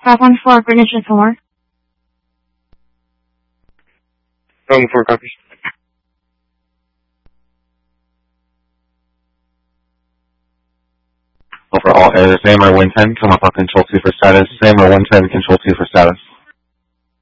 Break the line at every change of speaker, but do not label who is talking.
514 Greenwich Informer.
4 copies.
Overall, Air SAMR 110, come up on Control 2 for status. SAMR 110, Control 2 for status.